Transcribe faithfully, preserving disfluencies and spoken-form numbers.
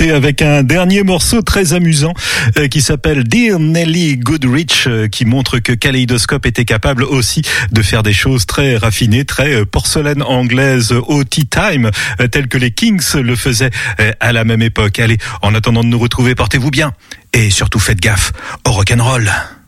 quitter avec un dernier morceau très amusant euh, qui s'appelle Dear Nelly Goodrich, euh, qui montre que Kaleidoscope était capable aussi de faire des choses très raffinées, très euh, porcelaine anglaise au tea time, euh, tel que les Kings le faisaient euh, à la même époque. Allez, en attendant de nous retrouver, portez-vous bien et surtout faites gaffe au rock'n'roll.